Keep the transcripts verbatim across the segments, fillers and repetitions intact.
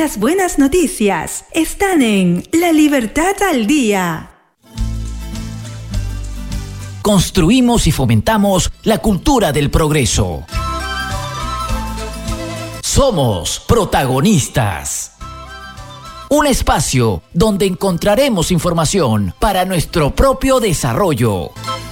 Las buenas noticias están en La Libertad al Día. Construimos y fomentamos la cultura del progreso. Somos protagonistas. Un espacio donde encontraremos información para nuestro propio desarrollo.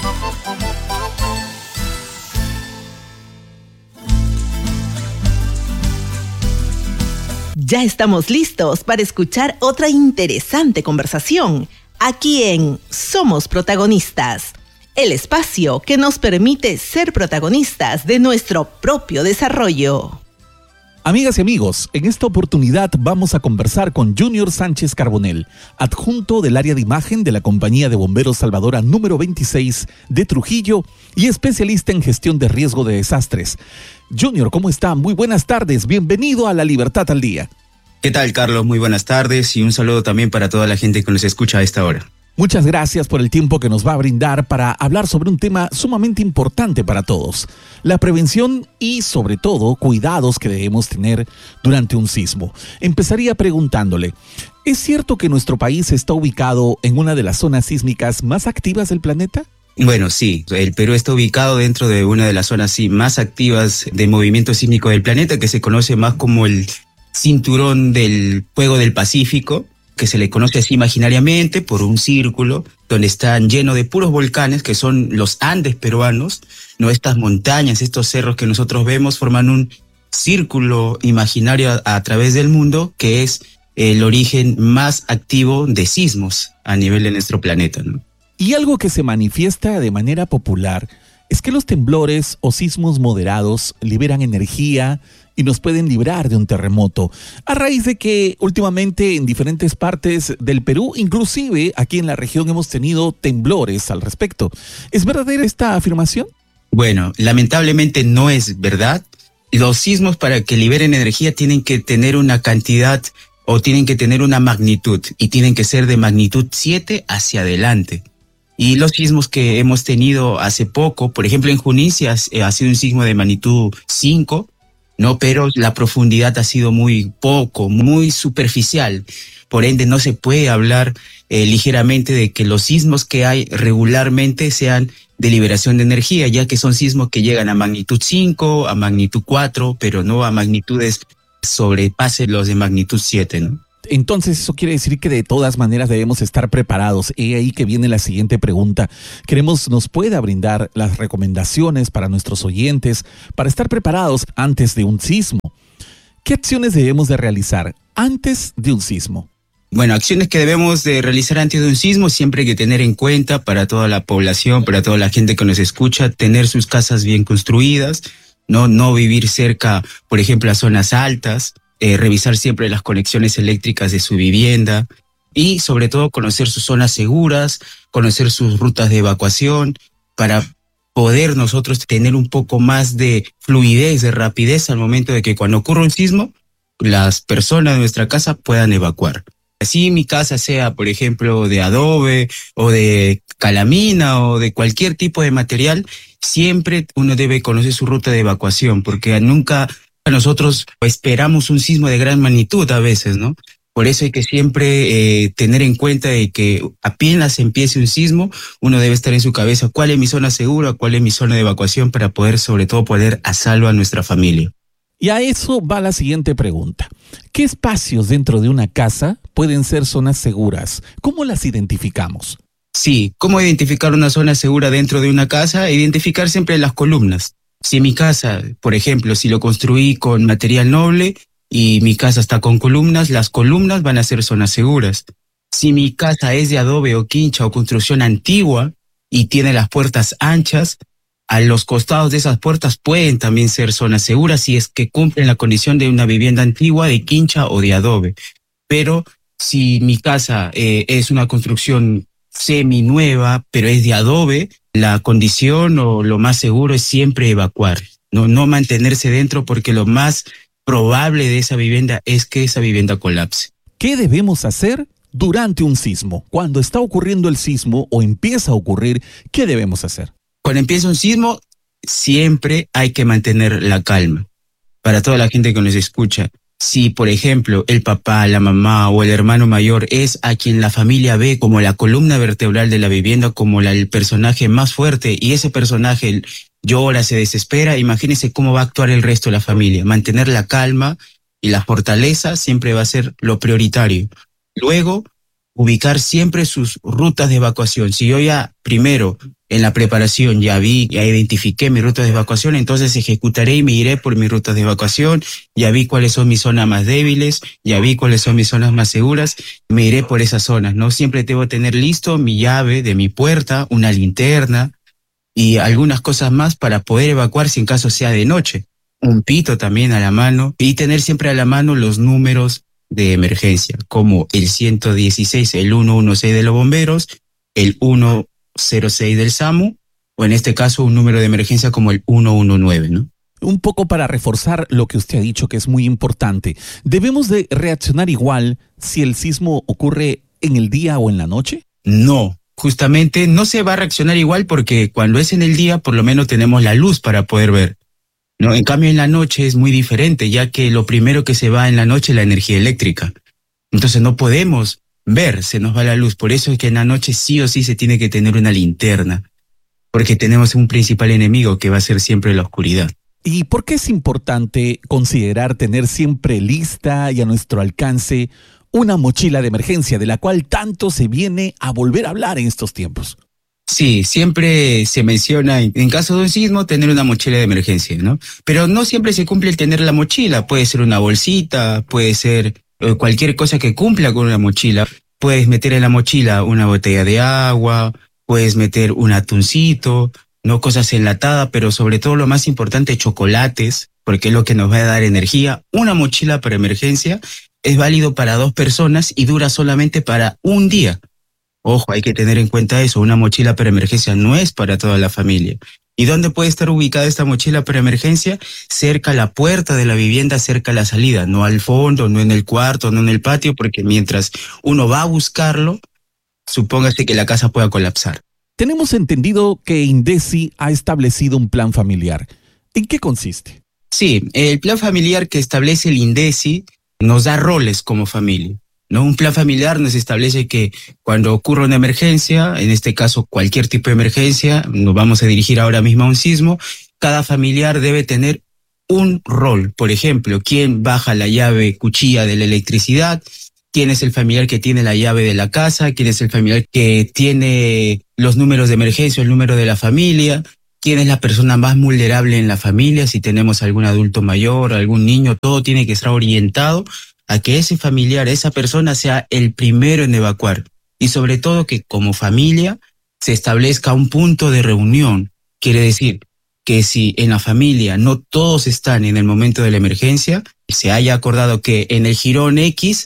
Ya estamos listos para escuchar otra interesante conversación aquí en Somos Protagonistas, el espacio que nos permite ser protagonistas de nuestro propio desarrollo. Amigas y amigos, en esta oportunidad vamos a conversar con Junior Sánchez Carbonell, adjunto del área de imagen de la Compañía de Bomberos Salvadora número veintiséis de Trujillo y especialista en gestión de riesgo de desastres. Junior, ¿cómo está? Muy buenas tardes, bienvenido a La Libertad al Día. ¿Qué tal, Carlos? Muy buenas tardes y un saludo también para toda la gente que nos escucha a esta hora. Muchas gracias por el tiempo que nos va a brindar para hablar sobre un tema sumamente importante para todos, la prevención y, sobre todo, cuidados que debemos tener durante un sismo. Empezaría preguntándole, ¿es cierto que nuestro país está ubicado en una de las zonas sísmicas más activas del planeta? Bueno, sí, el Perú está ubicado dentro de una de las zonas sí, más activas de movimiento sísmico del planeta, que se conoce más como el cinturón del fuego del Pacífico, que se le conoce así imaginariamente por un círculo donde están llenos de puros volcanes, que son los Andes peruanos, no estas montañas, estos cerros que nosotros vemos forman un círculo imaginario a, a través del mundo, que es el origen más activo de sismos a nivel de nuestro planeta, ¿no? Y algo que se manifiesta de manera popular es que los temblores o sismos moderados liberan energía y nos pueden librar de un terremoto, a raíz de que últimamente en diferentes partes del Perú, inclusive aquí en la región, hemos tenido temblores al respecto. ¿Es verdadera esta afirmación? Bueno, lamentablemente no es verdad. Los sismos, para que liberen energía, tienen que tener una cantidad o tienen que tener una magnitud y tienen que ser de magnitud siete hacia adelante. Y los sismos que hemos tenido hace poco, por ejemplo en Junín ha, ha sido un sismo de magnitud cinco, ¿no? Pero la profundidad ha sido muy poco, muy superficial. Por ende, no se puede hablar eh, ligeramente de que los sismos que hay regularmente sean de liberación de energía, ya que son sismos que llegan a magnitud cinco, a magnitud cuatro, pero no a magnitudes sobrepasen los de magnitud siete, ¿no? Entonces eso quiere decir que de todas maneras debemos estar preparados. Y ahí que viene la siguiente pregunta. Queremos, ¿nos pueda brindar las recomendaciones para nuestros oyentes para estar preparados antes de un sismo? ¿Qué acciones debemos de realizar antes de un sismo? Bueno, acciones que debemos de realizar antes de un sismo, siempre hay que tener en cuenta para toda la población, para toda la gente que nos escucha, tener sus casas bien construidas, no, no vivir cerca, por ejemplo, a zonas altas. Eh, revisar siempre las conexiones eléctricas de su vivienda y sobre todo conocer sus zonas seguras, conocer sus rutas de evacuación para poder nosotros tener un poco más de fluidez, de rapidez al momento de que cuando ocurra un sismo, las personas de nuestra casa puedan evacuar. Así mi casa sea, por ejemplo, de adobe o de calamina o de cualquier tipo de material, siempre uno debe conocer su ruta de evacuación porque nunca... Nosotros esperamos un sismo de gran magnitud a veces, ¿no? Por eso hay que siempre eh, tener en cuenta de que apenas empiece un sismo, uno debe estar en su cabeza cuál es mi zona segura, cuál es mi zona de evacuación para poder, sobre todo, poner a salvo a nuestra familia. Y a eso va la siguiente pregunta. ¿Qué espacios dentro de una casa pueden ser zonas seguras? ¿Cómo las identificamos? Sí, ¿cómo identificar una zona segura dentro de una casa? Identificar siempre las columnas. Si mi casa, por ejemplo, si lo construí con material noble y mi casa está con columnas, las columnas van a ser zonas seguras. Si mi casa es de adobe o quincha o construcción antigua y tiene las puertas anchas, a los costados de esas puertas pueden también ser zonas seguras si es que cumplen la condición de una vivienda antigua, de quincha o de adobe. Pero si mi casa eh, es una construcción semi-nueva, pero es de adobe, la condición o lo más seguro es siempre evacuar, no, no mantenerse dentro porque lo más probable de esa vivienda es que esa vivienda colapse. ¿Qué debemos hacer durante un sismo? Cuando está ocurriendo el sismo o empieza a ocurrir, ¿qué debemos hacer? Cuando empieza un sismo, siempre hay que mantener la calma. Para toda la gente que nos escucha, Si, por ejemplo, el papá, la mamá o el hermano mayor es a quien la familia ve como la columna vertebral de la vivienda, como la, el personaje más fuerte, y ese personaje llora, se desespera, imagínense cómo va a actuar el resto de la familia. Mantener la calma y la fortaleza siempre va a ser lo prioritario. Luego, ubicar siempre sus rutas de evacuación. Si yo ya primero en la preparación ya vi, ya identifiqué mis rutas de evacuación, entonces ejecutaré y me iré por mis rutas de evacuación. Ya vi cuáles son mis zonas más débiles, ya vi cuáles son mis zonas más seguras, me iré por esas zonas, ¿no? Siempre debo tener listo mi llave de mi puerta, una linterna y algunas cosas más para poder evacuar si en caso sea de noche. Un pito también a la mano y tener siempre a la mano los números de emergencia, como el ciento dieciséis, el ciento dieciséis de los bomberos, el ciento seis del SAMU, o en este caso un número de emergencia como el ciento diecinueve, ¿no? Un poco para reforzar lo que usted ha dicho, que es muy importante. ¿Debemos de reaccionar igual si el sismo ocurre en el día o en la noche? No, justamente no se va a reaccionar igual porque cuando es en el día por lo menos tenemos la luz para poder ver, ¿no? En cambio en la noche es muy diferente, ya que lo primero que se va en la noche es la energía eléctrica. Entonces no podemos ver, se nos va la luz. Por eso es que en la noche sí o sí se tiene que tener una linterna, porque tenemos un principal enemigo que va a ser siempre la oscuridad. ¿Y por qué es importante considerar tener siempre lista y a nuestro alcance una mochila de emergencia, de la cual tanto se viene a volver a hablar en estos tiempos? Sí, siempre se menciona, en caso de un sismo, tener una mochila de emergencia, ¿no? Pero no siempre se cumple el tener la mochila. Puede ser una bolsita, puede ser eh, cualquier cosa que cumpla con una mochila. Puedes meter en la mochila una botella de agua, puedes meter un atuncito, no cosas enlatadas, pero sobre todo lo más importante, chocolates, porque es lo que nos va a dar energía. Una mochila para emergencia es válido para dos personas y dura solamente para un día. Ojo, hay que tener en cuenta eso, una mochila para emergencia no es para toda la familia. ¿Y dónde puede estar ubicada esta mochila para emergencia? Cerca a la puerta de la vivienda, cerca a la salida, no al fondo, no en el cuarto, no en el patio, porque mientras uno va a buscarlo, supóngase que la casa pueda colapsar. Tenemos entendido que INDECI ha establecido un plan familiar. ¿En qué consiste? Sí, el plan familiar que establece el INDECI nos da roles como familia, ¿no? Un plan familiar nos establece que cuando ocurre una emergencia, en este caso cualquier tipo de emergencia, nos vamos a dirigir ahora mismo a un sismo, cada familiar debe tener un rol. Por ejemplo, quién baja la llave cuchilla de la electricidad, quién es el familiar que tiene la llave de la casa, quién es el familiar que tiene los números de emergencia, el número de la familia, quién es la persona más vulnerable en la familia, si tenemos algún adulto mayor, algún niño, todo tiene que estar orientado a que ese familiar, esa persona sea el primero en evacuar. Y sobre todo que como familia se establezca un punto de reunión. Quiere decir que si en la familia no todos están en el momento de la emergencia, se haya acordado que en el jirón X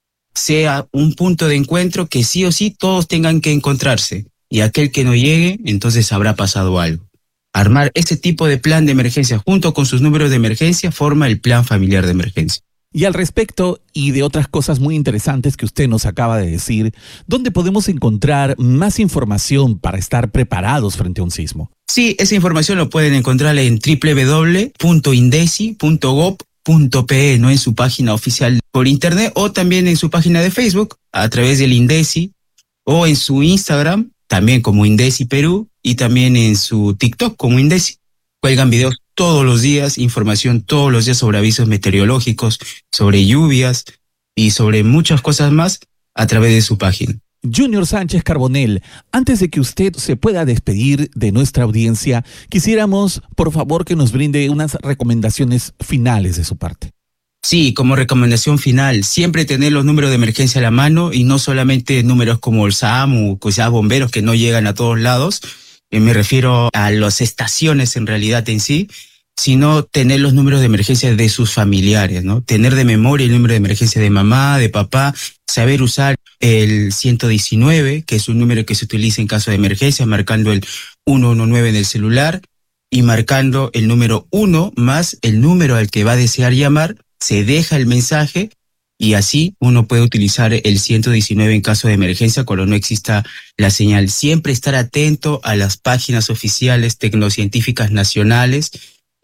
sea un punto de encuentro que sí o sí todos tengan que encontrarse. Y aquel que no llegue, entonces habrá pasado algo. Armar ese tipo de plan de emergencia junto con sus números de emergencia forma el plan familiar de emergencia. Y al respecto, y de otras cosas muy interesantes que usted nos acaba de decir, ¿dónde podemos encontrar más información para estar preparados frente a un sismo? Sí, esa información lo pueden encontrar en doble u doble u doble u punto indeci punto gob punto pe, ¿no? En su página oficial por internet o también en su página de Facebook a través del INDECI o en su Instagram, también como INDECI Perú y también en su TikTok como INDECI. Cuelgan videos todos los días, información todos los días sobre avisos meteorológicos, sobre lluvias y sobre muchas cosas más a través de su página. Junior Sánchez Carbonell, antes de que usted se pueda despedir de nuestra audiencia, quisiéramos, por favor, que nos brinde unas recomendaciones finales de su parte. Sí, como recomendación final, siempre tener los números de emergencia a la mano y no solamente números como el SAMU, o sea, bomberos que no llegan a todos lados. Me refiero a las estaciones en realidad en sí, sino tener los números de emergencia de sus familiares, ¿no? Tener de memoria el número de emergencia de mamá, de papá, saber usar el ciento diecinueve, que es un número que se utiliza en caso de emergencia, marcando el ciento diecinueve en el celular y marcando el número uno más el número al que va a desear llamar, se deja el mensaje y así uno puede utilizar el ciento diecinueve en caso de emergencia cuando no exista la señal. Siempre estar atento a las páginas oficiales tecnocientíficas nacionales,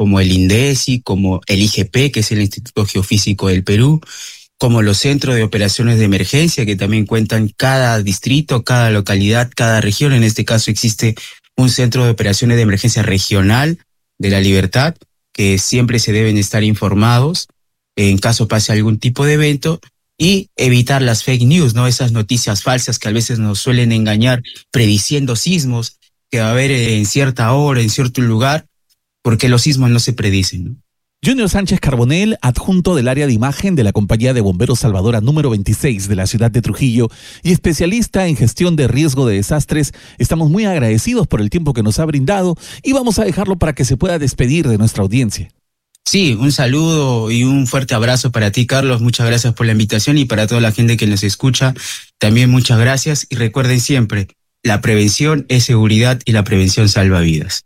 como el INDECI, como el I G P, que es el Instituto Geofísico del Perú, como los centros de operaciones de emergencia, que también cuentan cada distrito, cada localidad, cada región. En este caso existe un centro de operaciones de emergencia regional de La Libertad, que siempre se deben estar informados en caso pase algún tipo de evento, y evitar las fake news, ¿no? Esas noticias falsas que a veces nos suelen engañar prediciendo sismos que va a haber en cierta hora, en cierto lugar, porque los sismos no se predicen, ¿no? Junior Sánchez Carbonell, adjunto del área de imagen de la Compañía de Bomberos Salvadora número veintiséis de la ciudad de Trujillo y especialista en gestión de riesgo de desastres, estamos muy agradecidos por el tiempo que nos ha brindado y vamos a dejarlo para que se pueda despedir de nuestra audiencia. Sí, un saludo y un fuerte abrazo para ti, Carlos. Muchas gracias por la invitación y para toda la gente que nos escucha, también muchas gracias. Y recuerden siempre, la prevención es seguridad y la prevención salva vidas.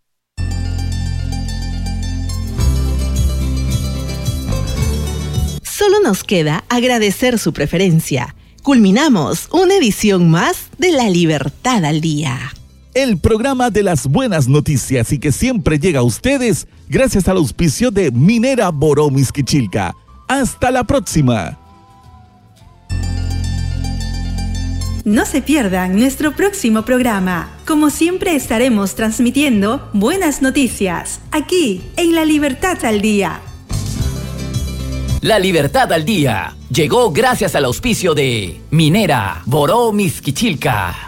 Solo nos queda agradecer su preferencia. Culminamos una edición más de La Libertad al Día. El programa de las buenas noticias y que siempre llega a ustedes gracias al auspicio de Minera Boró Mixquichilca. Hasta la próxima. No se pierdan nuestro próximo programa. Como siempre estaremos transmitiendo buenas noticias aquí en La Libertad al Día. La Libertad al Día llegó gracias al auspicio de Minera Boró Mixquichilca.